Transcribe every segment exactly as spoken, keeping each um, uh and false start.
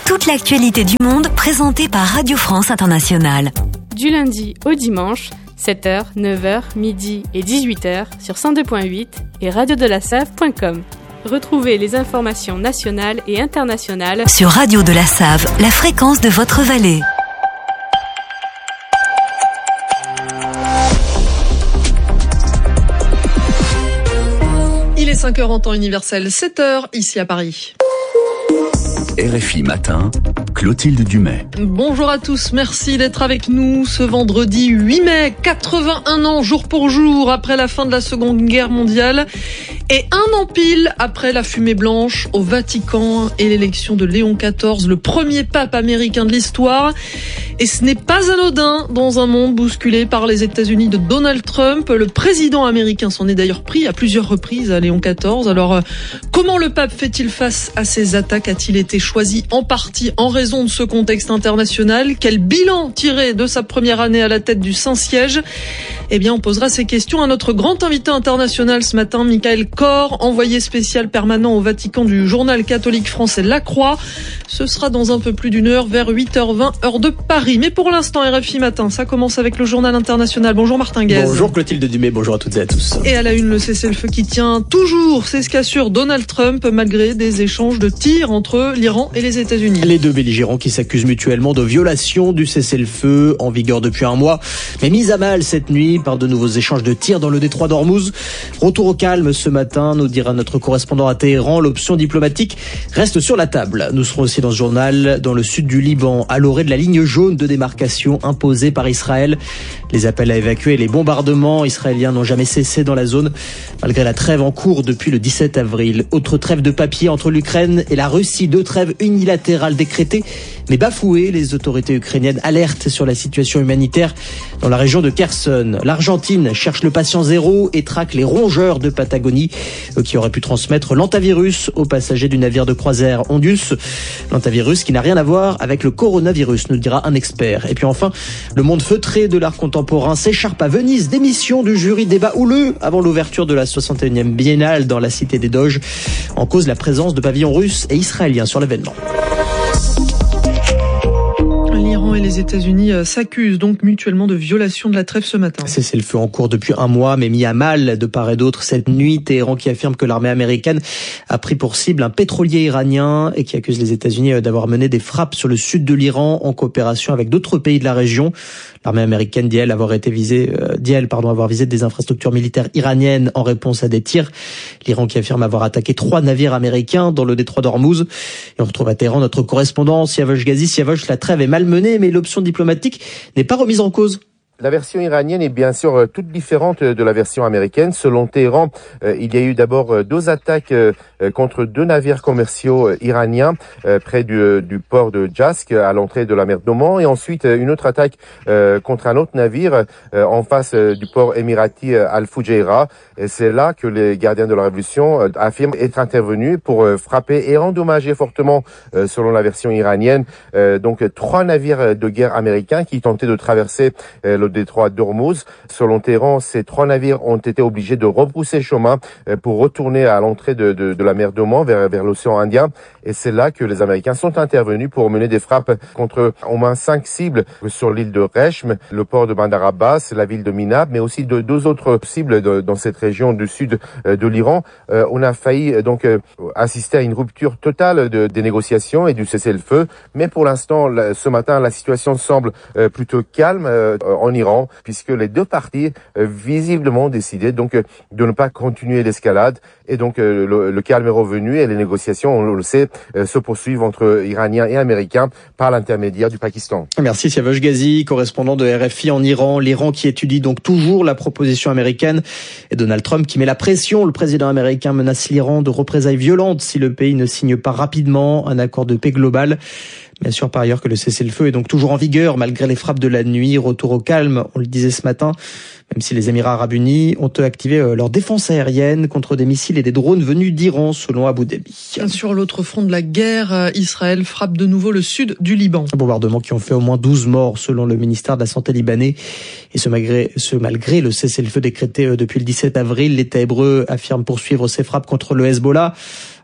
toute l'actualité du monde présentée par Radio France Internationale. Du lundi au dimanche, sept heures, neuf heures, midi et dix-huit heures sur cent deux virgule huit et radio de la save point com. Retrouvez les informations nationales et internationales sur Radio de la Save, la fréquence de votre vallée. Il est cinq heures en temps universel, sept heures ici à Paris. R F I Matin, Clotilde Dumais. Bonjour à tous, merci d'être avec nous ce vendredi huit mai, quatre-vingt-un ans jour pour jour après la fin de la Seconde Guerre mondiale et un an pile après la fumée blanche au Vatican et l'élection de Léon quatorze, le premier pape américain de l'histoire. Et ce n'est pas anodin dans un monde bousculé par les États-Unis de Donald Trump. Le président américain s'en est d'ailleurs pris à plusieurs reprises à Léon quatorze. Alors, comment le pape fait-il face à ces attaques? A-t-il été choisi en partie en raison de ce contexte international? Quel bilan tirer de sa première année à la tête du Saint-Siège? Eh bien, on posera ces questions à notre grand invité international ce matin, Michael Kor, envoyé spécial permanent au Vatican du journal catholique français La Croix. Ce sera dans un peu plus d'une heure, vers huit heures vingt, heure de Paris. Mais pour l'instant, R F I Matin, ça commence avec le journal international. Bonjour Martin Guez. Bonjour Clotilde Dumais, bonjour à toutes et à tous. Et à la une, le cessez-le-feu qui tient toujours, c'est ce qu'assure Donald Trump, malgré des échanges de tirs entre l'Iran et les États-Unis. Les deux belligérants qui s'accusent mutuellement de violation du cessez-le-feu en vigueur depuis un mois, mais mise à mal cette nuit par de nouveaux échanges de tirs dans le détroit d'Ormuz. Retour au calme ce matin, nous dira notre correspondant à Téhéran. L'option diplomatique reste sur la table. Nous serons aussi dans ce journal dans le sud du Liban, à l'orée de la ligne jaune de démarcation imposée par Israël. Les appels à évacuer et les bombardements israéliens n'ont jamais cessé dans la zone, malgré la trêve en cours depuis le dix-sept avril. Autre trêve de papier entre l'Ukraine et la Russie, deux trêves unilatérales décrétées, mais bafouées. Les autorités ukrainiennes alertent sur la situation humanitaire dans la région de Kherson. L'Argentine cherche le patient zéro et traque les rongeurs de Patagonie qui auraient pu transmettre l'antavirus aux passagers du navire de croisière Ondius. L'antavirus qui n'a rien à voir avec le coronavirus, nous dira un expert. Et puis enfin, le monde feutré de l'art contemporain s'écharpe à Venise. Démission du jury, débat houleux avant l'ouverture de la soixante et unième biennale dans la cité des Doges. En cause, la présence de pavillons russes et israéliens sur l'événement. L'Iran et les États-Unis s'accusent donc mutuellement de violation de la trêve ce matin. C'est le feu en cours depuis un mois, mais mis à mal de part et d'autre cette nuit. Téhéran qui affirme que l'armée américaine a pris pour cible un pétrolier iranien et qui accuse les États-Unis d'avoir mené des frappes sur le sud de l'Iran en coopération avec d'autres pays de la région. L'armée américaine dit elle avoir été visée, euh, dit elle pardon avoir visé des infrastructures militaires iraniennes en réponse à des tirs. L'Iran qui affirme avoir attaqué trois navires américains dans le détroit d'Ormuz. Et on retrouve à Téhéran notre correspondant Siavash Ghazi. Siavash, la trêve est malmenée, mais l'option diplomatique n'est pas remise en cause. La version iranienne est bien sûr toute différente de la version américaine. Selon Téhéran, euh, il y a eu d'abord deux attaques euh, contre deux navires commerciaux euh, iraniens euh, près du, du port de Jask à l'entrée de la mer d'Oman, et ensuite une autre attaque euh, contre un autre navire euh, en face euh, du port émirati euh, Al-Fujairah. Et c'est là que les gardiens de la révolution euh, affirment être intervenus pour euh, frapper et endommager fortement, euh, selon la version iranienne, euh, donc trois navires de guerre américains qui tentaient de traverser euh, le détroit d'Ormuz. Selon Téhéran, ces trois navires ont été obligés de rebrousser chemin pour retourner à l'entrée de, de, de la mer d'Oman vers, vers l'océan Indien. Et c'est là que les Américains sont intervenus pour mener des frappes contre au moins cinq cibles sur l'île de Rechm, le port de Bandar Abbas, la ville de Minab, mais aussi de deux autres cibles de, dans cette région du sud de l'Iran. Euh, on a failli donc euh, assister à une rupture totale de, des négociations et du cessez-le-feu. Mais pour l'instant, ce matin, la situation semble euh, plutôt calme euh, en Iran, puisque les deux parties euh, visiblement ont décidé donc euh, de ne pas continuer l'escalade, et donc euh, le, le calme est revenu et les négociations, on le sait, euh, se poursuivent entre Iraniens et Américains par l'intermédiaire du Pakistan. Merci Siavash Ghazi, correspondant de R F I en Iran. L'Iran qui étudie donc toujours la proposition américaine et Donald Trump qui met la pression. Le président américain menace l'Iran de représailles violentes si le pays ne signe pas rapidement un accord de paix global. Bien sûr, par ailleurs, que le cessez-le-feu est donc toujours en vigueur malgré les frappes de la nuit. Retour au calme, on le disait ce matin, même si les Émirats arabes unis ont activé leur défense aérienne contre des missiles et des drones venus d'Iran, selon Abu Dhabi. Sur l'autre front de la guerre, Israël frappe de nouveau le sud du Liban. Bombardements qui ont fait au moins douze morts, selon le ministère de la Santé libanais. Et ce malgré, ce malgré le cessez-le-feu décrété depuis le dix-sept avril, l'État hébreu affirme poursuivre ses frappes contre le Hezbollah.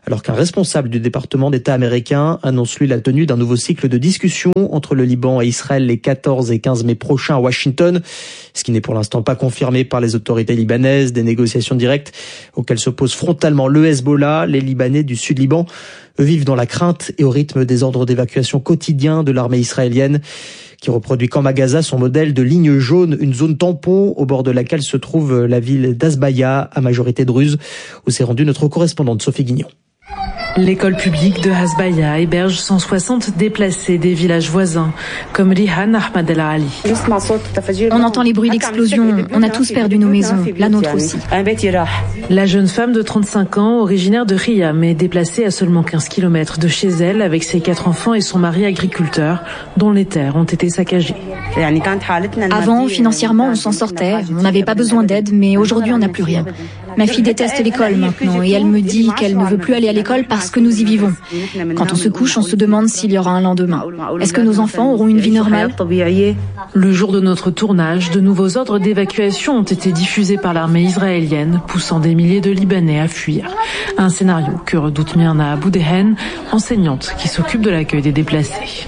alors qu'un responsable du département d'État américain annonce lui la tenue d'un nouveau cycle de discussions entre le Liban et Israël les quatorze et quinze mai prochains à Washington, ce qui n'est pour l'instant pas confirmé par les autorités libanaises. Des négociations directes auxquelles s'opposent frontalement le Hezbollah. Les Libanais du sud Liban eux vivent dans la crainte et au rythme des ordres d'évacuation quotidiens de l'armée israélienne, qui reproduit comme à Gaza son modèle de ligne jaune, une zone tampon au bord de laquelle se trouve la ville d'Azbaya, à majorité druze, où s'est rendue notre correspondante Sophie Guignon. L'école publique de Azbaya héberge cent soixante déplacés des villages voisins, comme Rihan Ahmad El Ali. On entend les bruits d'explosion, on a tous perdu nos maisons, la nôtre aussi. La jeune femme de trente-cinq ans, originaire de Riyam, est déplacée à seulement quinze kilomètres de chez elle avec ses quatre enfants et son mari agriculteur, dont les terres ont été saccagées. Avant, financièrement, on s'en sortait, on n'avait pas besoin d'aide, mais aujourd'hui on n'a plus rien. Ma fille déteste l'école maintenant et elle me dit qu'elle ne veut plus aller à l'école parce que nous y vivons. Quand on se couche, on se demande s'il y aura un lendemain. Est-ce que nos enfants auront une vie normale ? Le jour de notre tournage, de nouveaux ordres d'évacuation ont été diffusés par l'armée israélienne, poussant des milliers de Libanais à fuir. Un scénario que redoute Myrna Aboudehen, enseignante qui s'occupe de l'accueil des déplacés.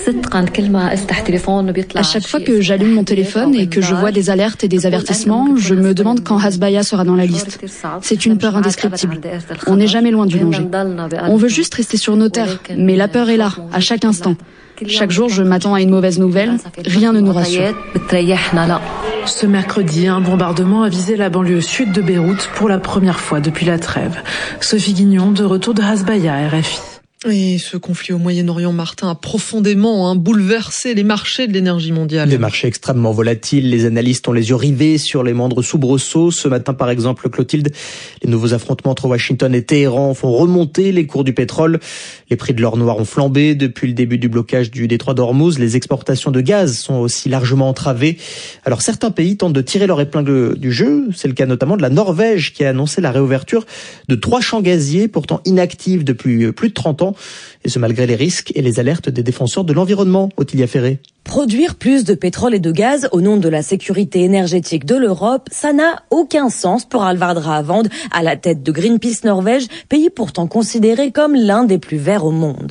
À chaque fois que j'allume mon téléphone et que je vois des alertes et des avertissements, je me demande quand Azbaya sera dans la liste. C'est une peur indescriptible. On n'est jamais loin du danger. On veut juste rester sur nos terres, mais la peur est là, à chaque instant. Chaque jour, je m'attends à une mauvaise nouvelle. Rien ne nous rassure. Ce mercredi, un bombardement a visé la banlieue sud de Beyrouth pour la première fois depuis la trêve. Sophie Guignon, de retour de Azbaya, R F I. Et ce conflit au Moyen-Orient, Martin, a profondément hein, bouleversé les marchés de l'énergie mondiale. Des marchés extrêmement volatiles. Les analystes ont les yeux rivés sur les moindres soubresauts. Ce matin, par exemple, Clotilde, les nouveaux affrontements entre Washington et Téhéran font remonter les cours du pétrole. Les prix de l'or noir ont flambé depuis le début du blocage du détroit d'Ormuz. Les exportations de gaz sont aussi largement entravées. Alors certains pays tentent de tirer leur épingle du jeu. C'est le cas notamment de la Norvège qui a annoncé la réouverture de trois champs gaziers pourtant inactifs depuis plus de trente ans. Et ce malgré les risques et les alertes des défenseurs de l'environnement. Ottilia Ferré. Produire plus de pétrole et de gaz au nom de la sécurité énergétique de l'Europe, ça n'a aucun sens pour Alvard Ravand, à la tête de Greenpeace Norvège, pays pourtant considéré comme l'un des plus verts au monde.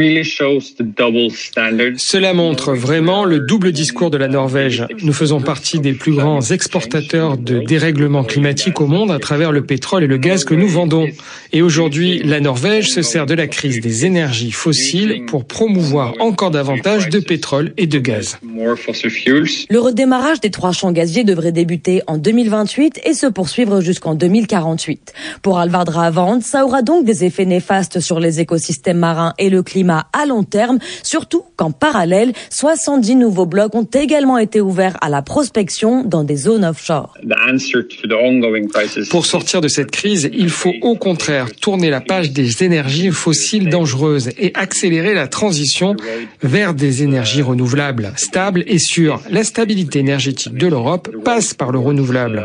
Cela montre vraiment le double discours de la Norvège. Nous faisons partie des plus grands exportateurs de dérèglement climatique au monde à travers le pétrole et le gaz que nous vendons. Et aujourd'hui, la Norvège se sert de la crise des énergies fossiles pour promouvoir encore davantage de pétrole et de gaz. Le redémarrage des trois champs gaziers devrait débuter en deux mille vingt-huit et se poursuivre jusqu'en deux mille quarante-huit. Pour Alvard Ravand, ça aura donc des effets néfastes sur les écosystèmes marins et le climat à long terme, surtout qu'en parallèle, soixante-dix nouveaux blocs ont également été ouverts à la prospection dans des zones offshore. Pour sortir de cette crise, il faut au contraire tourner la page des énergies fossiles dangereuses et accélérer la transition vers des énergies renouvelables, stables et sûres. La stabilité énergétique de l'Europe passe par le renouvelable.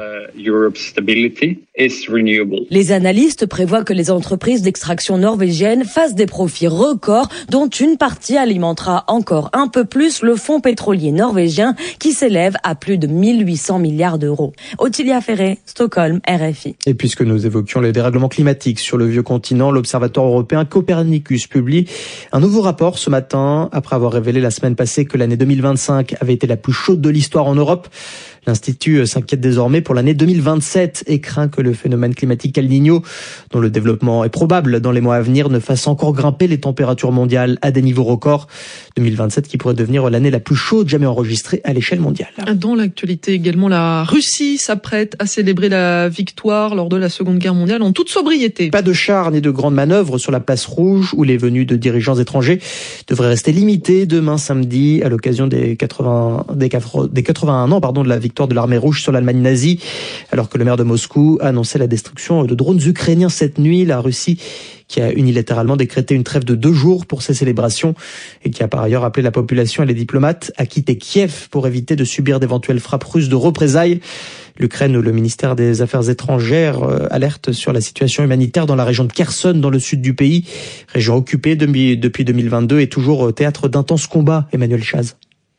Les analystes prévoient que les entreprises d'extraction norvégiennes fassent des profits records, dont une partie alimentera encore un peu plus le fonds pétrolier norvégien qui s'élève à plus de mille huit cents milliards d'euros. Ottilia Ferré, Stockholm, R F I. Et puisque nous évoquions les dérèglements climatiques sur le vieux continent, l'Observatoire européen Copernicus publie un nouveau rapport ce matin, après avoir révélé la semaine passée que l'année deux mille vingt-cinq avait été la plus chaude de l'histoire en Europe. L'Institut s'inquiète désormais pour l'année deux mille vingt-sept et craint que le phénomène climatique El Niño, dont le développement est probable dans les mois à venir, ne fasse encore grimper les températures mondiales à des niveaux records. deux mille vingt-sept qui pourrait devenir l'année la plus chaude jamais enregistrée à l'échelle mondiale. Dans l'actualité également, la Russie s'apprête à célébrer la victoire lors de la Seconde Guerre mondiale en toute sobriété. Pas de chars ni de grandes manœuvres sur la place rouge où les venues de dirigeants étrangers devraient rester limitées demain samedi à l'occasion des quatre-vingts, des quatre-vingt-un ans pardon, de la victoire de l'armée rouge sur l'Allemagne nazie. Alors que le maire de Moscou a annoncé la destruction de drones ukrainiens cette nuit, la Russie qui a unilatéralement décrété une trêve de deux jours pour ces célébrations et qui a par ailleurs appelé la population et les diplomates à quitter Kiev pour éviter de subir d'éventuelles frappes russes de représailles. L'Ukraine, le ministère des Affaires étrangères, euh, alerte sur la situation humanitaire dans la région de Kherson, dans le sud du pays, région occupée depuis deux mille vingt-deux et toujours théâtre d'intenses combats. Emmanuel Chaz.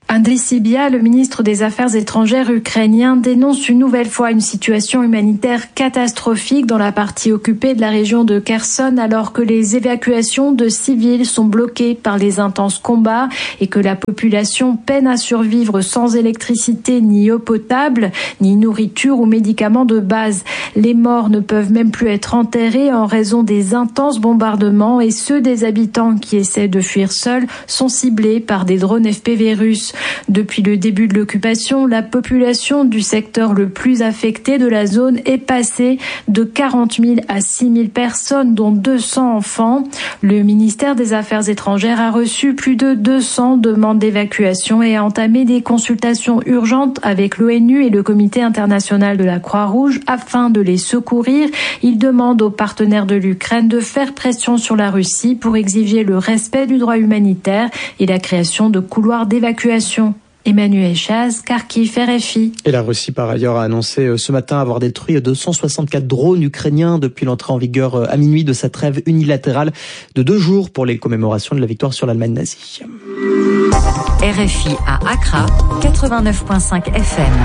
Andriy Sybiha, le ministre des Affaires étrangères ukrainien, dénonce une nouvelle fois une situation humanitaire catastrophique dans la partie occupée de la région de Kherson, alors que les évacuations de civils sont bloquées par les intenses combats et que la population peine à survivre sans électricité ni eau potable, ni nourriture ou médicaments de base. Les morts ne peuvent même plus être enterrés en raison des intenses bombardements et ceux des habitants qui essaient de fuir seuls sont ciblés par des drones F P V russes. Depuis le début de l'occupation, la population du secteur le plus affecté de la zone est passée de quarante mille à six mille personnes, dont deux cents enfants. Le ministère des Affaires étrangères a reçu plus de deux cents demandes d'évacuation et a entamé des consultations urgentes avec l'ONU et le Comité international de la Croix-Rouge afin de les secourir. Il demande aux partenaires de l'Ukraine de faire pression sur la Russie pour exiger le respect du droit humanitaire et la création de couloirs d'évacuation. Emmanuel Chaz, Kharkiv, R F I. Et la Russie, par ailleurs, a annoncé ce matin avoir détruit deux cent soixante-quatre drones ukrainiens depuis l'entrée en vigueur à minuit de sa trêve unilatérale de deux jours pour les commémorations de la victoire sur l'Allemagne nazie. R F I à Accra, quatre-vingt-neuf virgule cinq F M.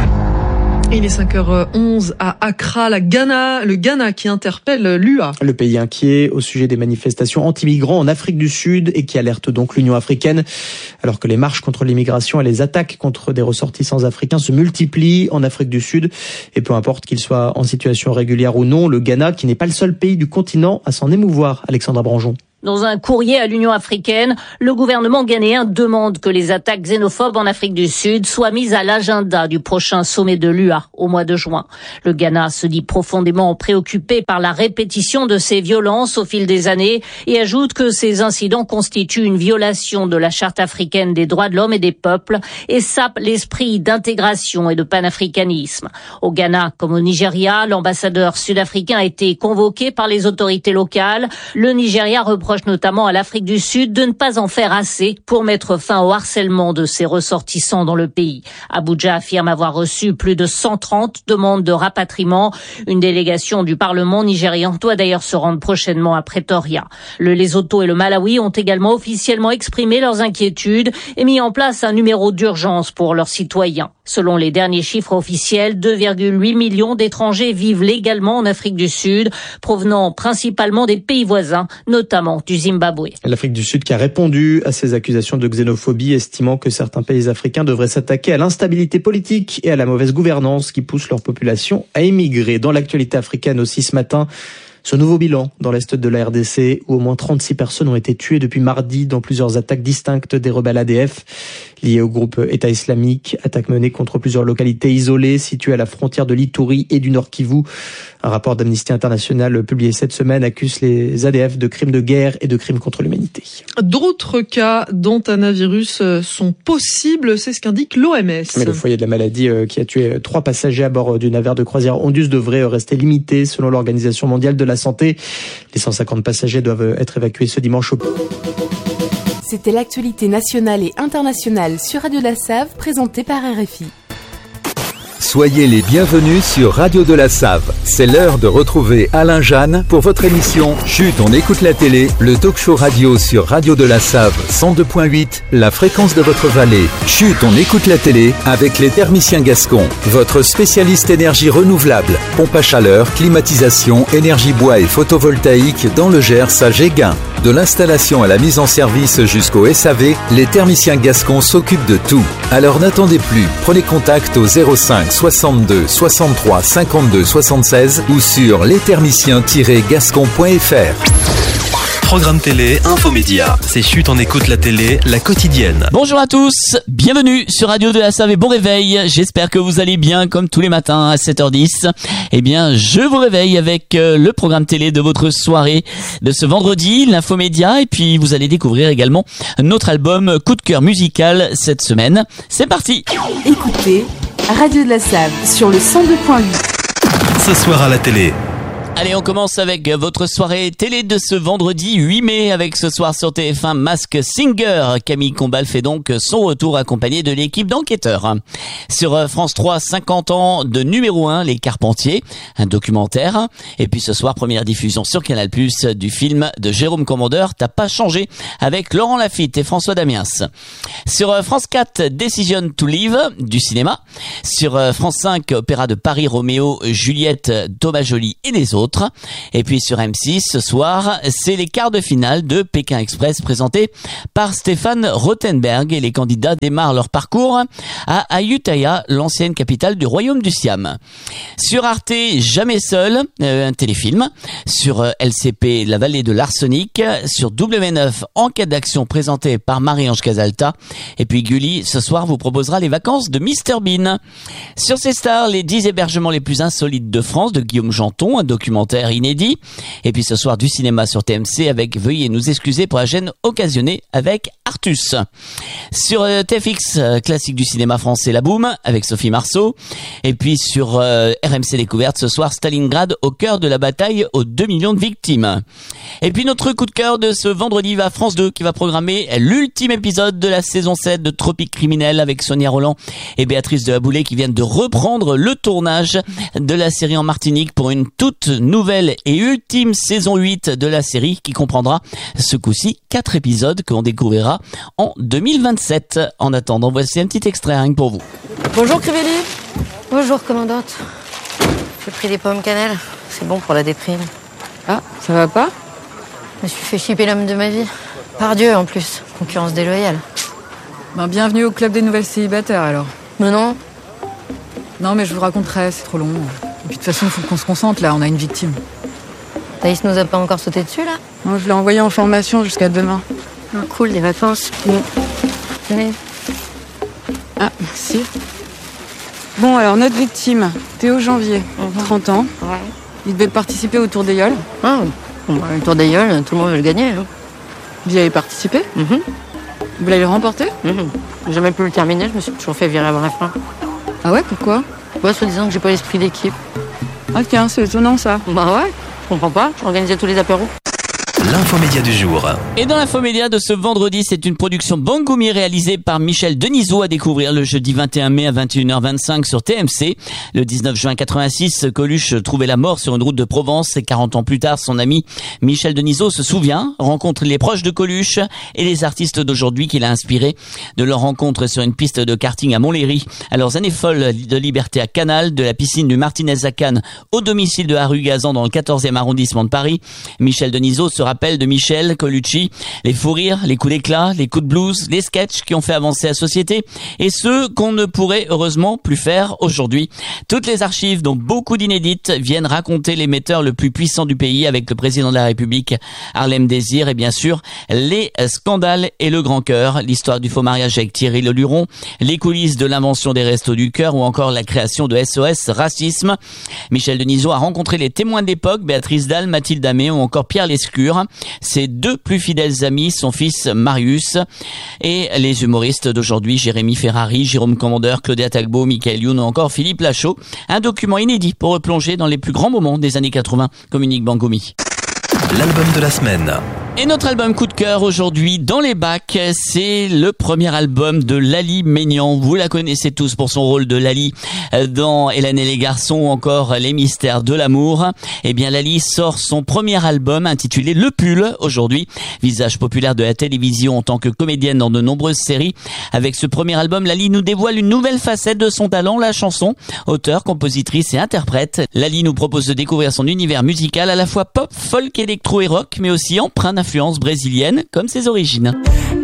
Il est cinq heures onze à Accra, la Ghana, le Ghana qui interpelle l'U A. Le pays inquiet au sujet des manifestations anti-migrants en Afrique du Sud et qui alerte donc l'Union africaine. Alors que les marches contre l'immigration et les attaques contre des ressortissants africains se multiplient en Afrique du Sud. Et peu importe qu'ils soient en situation régulière ou non, le Ghana, qui n'est pas le seul pays du continent à s'en émouvoir, Alexandra Branjon. Dans un courrier à l'Union africaine, le gouvernement ghanéen demande que les attaques xénophobes en Afrique du Sud soient mises à l'agenda du prochain sommet de l'U A au mois de juin. Le Ghana se dit profondément préoccupé par la répétition de ces violences au fil des années et ajoute que ces incidents constituent une violation de la Charte africaine des droits de l'homme et des peuples et sapent l'esprit d'intégration et de panafricanisme. Au Ghana comme au Nigeria, l'ambassadeur sud-africain a été convoqué par les autorités locales. Le Nigeria reprend reproche notamment à l'Afrique du Sud de ne pas en faire assez pour mettre fin au harcèlement de ses ressortissants dans le pays. Abuja affirme avoir reçu plus de cent trente demandes de rapatriement. Une délégation du Parlement nigérian doit d'ailleurs se rendre prochainement à Pretoria. Le Lesotho et le Malawi ont également officiellement exprimé leurs inquiétudes et mis en place un numéro d'urgence pour leurs citoyens. Selon les derniers chiffres officiels, deux virgule huit millions d'étrangers vivent légalement en Afrique du Sud, provenant principalement des pays voisins, notamment du Zimbabwe. L'Afrique du Sud qui a répondu à ces accusations de xénophobie, estimant que certains pays africains devraient s'attaquer à l'instabilité politique et à la mauvaise gouvernance qui pousse leur population à émigrer. Dans l'actualité africaine aussi ce matin, ce nouveau bilan dans l'est de la R D C où au moins trente-six personnes ont été tuées depuis mardi dans plusieurs attaques distinctes des rebelles A D F liées au groupe État islamique, attaques menées contre plusieurs localités isolées situées à la frontière de l'Ituri et du Nord Kivu. Un rapport d'Amnesty International publié cette semaine accuse les A D F de crimes de guerre et de crimes contre l'humanité. D'autres cas d'antanavirus sont possibles, c'est ce qu'indique l'O M S. Mais le foyer de la maladie qui a tué trois passagers à bord du navire de croisière Ondus devrait rester limité selon l'Organisation mondiale de la santé. Les cent cinquante passagers doivent être évacués ce dimanche. C'était l'actualité nationale et internationale sur Radio de la Save, présentée par R F I. Soyez les bienvenus sur Radio de la Save. C'est l'heure de retrouver Alain Jeanne pour votre émission Chut, on écoute la télé, le talk show radio sur Radio de la Save cent deux virgule huit, la fréquence de votre vallée. Chut, on écoute la télé avec les thermiciens gascons, votre spécialiste énergie renouvelable, pompe à chaleur, climatisation, énergie bois et photovoltaïque dans le Gers à Géguin. De l'installation à la mise en service jusqu'au S A V, les thermiciens gascons s'occupent de tout. Alors n'attendez plus, prenez contact au zéro cinq soixante-deux soixante-trois cinquante-deux soixante-seize ou sur les thermiciens tiret gascon point f r. Programme télé, infomédia. C'est Chut, on écoute la télé, la quotidienne. Bonjour à tous, bienvenue sur Radio de la Save et bon réveil. J'espère que vous allez bien comme tous les matins à sept heures dix. Eh bien, je vous réveille avec le programme télé de votre soirée de ce vendredi, l'infomédia. Et puis, vous allez découvrir également notre album coup de cœur musical cette semaine. C'est parti. Écoutez Radio de la Save sur le cent deux virgule huit. Ce soir à la télé. Allez, on commence avec votre soirée télé de ce vendredi huit mai avec ce soir sur T F un Masked Singer. Camille Combal fait donc son retour accompagné de l'équipe d'enquêteurs. Sur France trois, cinquante ans de numéro un, Les Carpentiers, un documentaire. Et puis ce soir, première diffusion sur Canal plus, du film de Jérôme Commandeur, T'as pas changé, avec Laurent Lafitte et François Damiens. Sur France quatre, Decision to Live, du cinéma. Sur France cinq, Opéra de Paris, Roméo, Juliette, Thomas Joly et les autres. Et puis sur M six, ce soir, c'est les quarts de finale de Pékin Express présentés par Stéphane Rothenberg et les candidats démarrent leur parcours à Ayutthaya, l'ancienne capitale du royaume du Siam. Sur Arte, Jamais seul, euh, un téléfilm. Sur euh, L C P, La vallée de l'arsenic. Sur W neuf, Enquête d'action présentée par Marie-Ange Casalta. Et puis Gulli, ce soir, vous proposera les vacances de mister Bean. Sur ces stars, les dix hébergements les plus insolites de France de Guillaume Janton, un documentaire inédit. Et puis ce soir, du cinéma sur T M C avec Veuillez nous excuser pour la gêne occasionnée avec Artus. Sur euh, T F X, euh, classique du cinéma français, La Boum avec Sophie Marceau. Et puis sur euh, R M C Découverte, ce soir, Stalingrad au cœur de la bataille aux deux millions de victimes. Et puis notre coup de cœur de ce vendredi va à France deux qui va programmer l'ultime épisode de la saison sept de Tropique criminel avec Sonia Rolland et Béatrice de Aboulé qui viennent de reprendre le tournage de la série en Martinique pour une toute nouvelle et ultime saison huit de la série qui comprendra ce coup-ci quatre épisodes que l'on découvrira en deux mille vingt-sept. En attendant, voici un petit extrait rien que pour vous. Bonjour Crivelli. Bonjour commandante. J'ai pris des pommes cannelle, c'est bon pour la déprime. Ah, ça va pas? Je me suis fait chipper l'homme de ma vie. Par Dieu en plus, concurrence déloyale. Ben, bienvenue au club des nouvelles célibataires alors. Mais non. Non mais je vous raconterai, c'est trop long. Et puis de toute façon, il faut qu'on se concentre là, on a une victime. Thaïs nous a pas encore sauté dessus là? Non, je l'ai envoyé en formation jusqu'à demain. Ah, cool, les vacances. Bon. Tenez. Ah, merci. Bon alors, notre victime, Théo Janvier, Mm-hmm. trente ans. Ouais. Il devait participer au Tour des Yoles. Ah, bon, bah, le Tour des Yoles, tout le monde veut le gagner. Hein. Vous y avez participé? Mm-hmm. Vous l'avez remporté? Mm-hmm. J'ai jamais pu le terminer, je me suis toujours fait virer avant la fin. Ah ouais, pourquoi? Ouais, soi-disant que j'ai pas l'esprit d'équipe. Ah tiens, c'est étonnant ça. Bah ouais, je comprends pas, j'organisais tous les apéros. L'infomédia du jour. Et dans l'infomédia de ce vendredi, c'est une production Bangoumi réalisée par Michel Denisot à découvrir le jeudi vingt et un mai à vingt et une heures vingt-cinq sur T M C. Le dix-neuf juin quatre-vingt-six, Coluche trouvait la mort sur une route de Provence et quarante ans plus tard, son ami Michel Denisot se souvient, rencontre les proches de Coluche et les artistes d'aujourd'hui qu'il a inspirés de leur rencontre sur une piste de karting à Montlhéry, à leurs années folles de liberté à Canal, de la piscine du Martinez à Cannes au domicile de la rue Gazan dans le quatorzième arrondissement de Paris. Michel Denisot se rappelle de Michel Colucci, les fous rires, les coups d'éclat, les coups de blues, les sketchs qui ont fait avancer la société et ceux qu'on ne pourrait heureusement plus faire aujourd'hui. Toutes les archives, dont beaucoup d'inédites, viennent raconter l'émetteur le plus puissant du pays avec le président de la République, Harlem Désir, et bien sûr les scandales et le grand cœur, l'histoire du faux mariage avec Thierry Leluron, les coulisses de l'invention des Restos du Cœur ou encore la création de S O S Racisme. Michel Denisot a rencontré les témoins de l'époque, Béatrice Dalle, Mathilde Amé ou encore Pierre Lescure. Ses deux plus fidèles amis, son fils Marius, et les humoristes d'aujourd'hui, Jérémy Ferrari, Jérôme Commandeur, Claudia Talbot, Michael Youn ou encore Philippe Lachaud. Un document inédit pour replonger dans les plus grands moments des années quatre-vingts, communique Bangoumi. L'album de la semaine. Et notre album coup de cœur aujourd'hui dans les bacs, c'est le premier album de Lali Maignan. Vous la connaissez tous pour son rôle de Lali dans Hélène et les garçons ou encore Les mystères de l'amour. Eh bien Lali sort son premier album intitulé Le Pull aujourd'hui. Visage populaire de la télévision en tant que comédienne dans de nombreuses séries. Avec ce premier album, Lali nous dévoile une nouvelle facette de son talent, la chanson. Auteure, compositrice et interprète, Lali nous propose de découvrir son univers musical à la fois pop, folk, électro et rock, mais aussi empreint d'influence brésilienne comme ses origines.